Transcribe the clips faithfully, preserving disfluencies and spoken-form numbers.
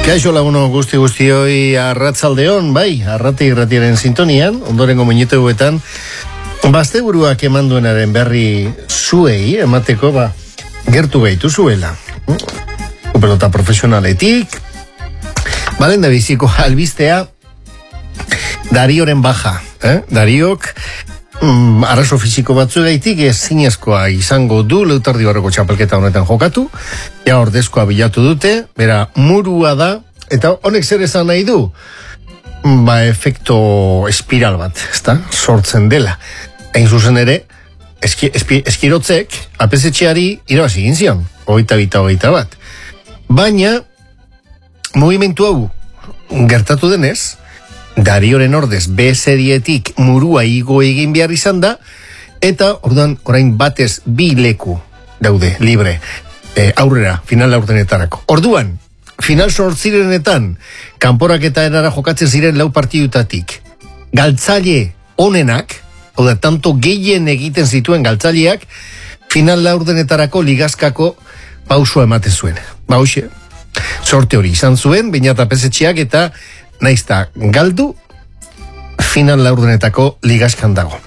Kaixo laguno guzti guztioi arratzaldeon, bai, arrati irratiaren sintonian, ondorengo minutuetan, basteburuak eman duenaren berri zuei, emateko, ba, gertu gaitu zuela. Pelota profesionaletik, balen da biziko albistea, Darioren baja, eh? Dariok, mm, arazo fisiko batzu gaitik, ez zinezkoa izango du Leutardi Barroko txapelketa honetan jokatu, ja ordezkoa bilatu dute, bera murua da, eta honek zer esan nahi du? Ba, efekto espiral bat, ezta? Sortzen dela. Hain zuzen ere, eski, espi, eskirotzek, apesetxeari irabazi egin zion, hogeita bita hogeita bat. Baina, mugimendu hau gertatu denez, Darioren ordez B serietik murua igo egin behar izan da, eta orduan orain batez bi leku daude, libre, e, aurrera, final aurtenetarako. Orduan, final sortzirenetan, kanporak eta erara jokatzen ziren lau partidutatik, galtzaile onenak, hau da, tanto gehien egiten zituen galtzaileak, final laurdenetarako ligazkako pausua ematen zuen. Ba, hoxe, sorte hori izan zuen, baina eta pesetxeak eta naizta galdu, final laurdenetako ligazkan dago.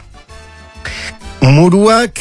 Muruak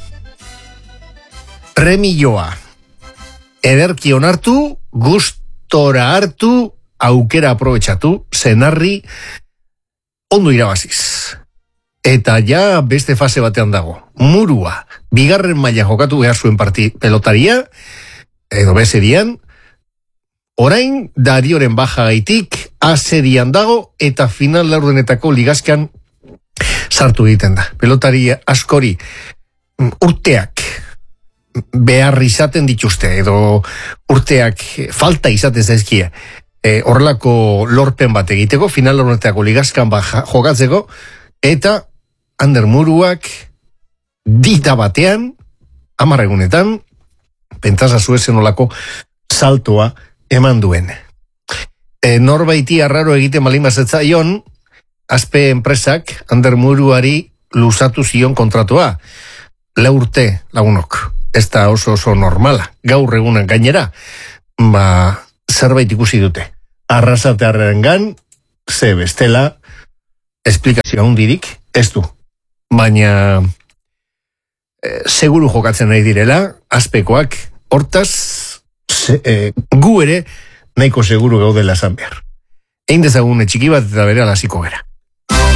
remilloa ederki onartu, gustora hartu, aukera aprobetxatu, senarri ondo irabaziz. Eta ja beste fase batean dago. Murua, bigarren maila jokatu behar zuen parti pelotaria, edo bezerian, orain Darioren baja gaitik A serian dago eta final laurdenetako ligazkan sartu egiten da. Pelotari askori urteak behar izaten dituzte edo urteak falta izaten zaizkia. E, horrelako lorpen bat egiteko, final laurdenetako ligazkan baja jokatzeko, eta Ander Muruak dita batean, hamar egunetan, pentasa zuezen olako saltoa eman duen. E, norbaiti arraro egiten malin bazetzaion, azpe enpresak Ander Muruari luzatu zion kontratua. Lau urte lagunok. Ez da oso oso normala. Gaur egunan gainera, ba, zerbait ikusi dute. Arrasatearen gan, ze bestela, esplikazio handirik ez du. Baina, e, seguru jokatzen nahi direla, azpekoak, hortaz, Se, eh, gu ere nahiko seguru gaudela esan behar. Egin dezagun txiki bat eta bere hasiko gara.